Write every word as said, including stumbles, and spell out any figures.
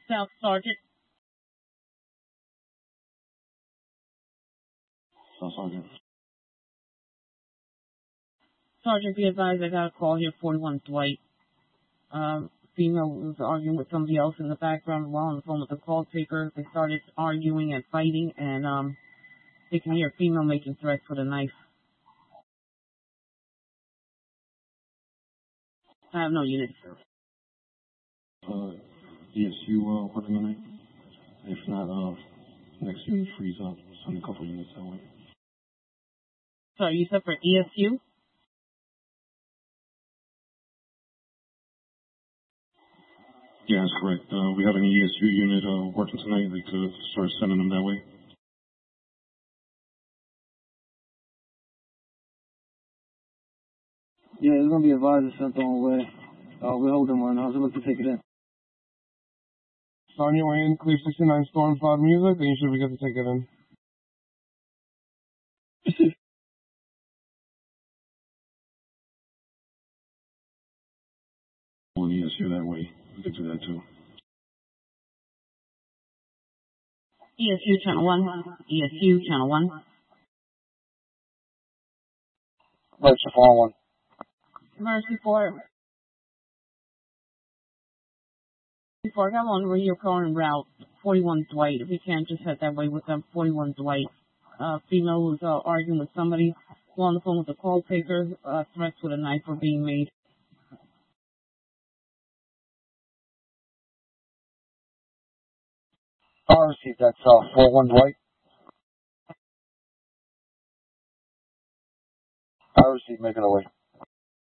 South Sergeant. South Sergeant. Sergeant, be advised, I got a call here, forty-one Dwight. Um, female was arguing with somebody else in the background while on the phone with the call taker. They started arguing and fighting, and um, they can hear female making threats with a knife. I have no unit, sir. Uh, E S U uh, working on it? If not, uh, next unit freeze up. Send a couple units that way. Sorry, you said for E S U? Yeah, that's correct. Uh, we have an E S U unit uh, working tonight. They could start sending them that way. Yeah, it's going to be advised sent on the way. Uh, we're holding one. How's it look to take it in? On your way in, clear sixty-nine Storm five Music, and you should be good to take it in. One E S U that way. We could do that too. E S U Channel one. E S U Channel one. Mercy four one. Mercy four. Before I got on where you're calling route forty-one Dwight. If you can't just head that way with them, forty-one Dwight. Uh, female who's uh, arguing with somebody who on the phone with the call taker. Uh, threats with a knife were being made. I received that, uh, four one Dwight. I received, make it away.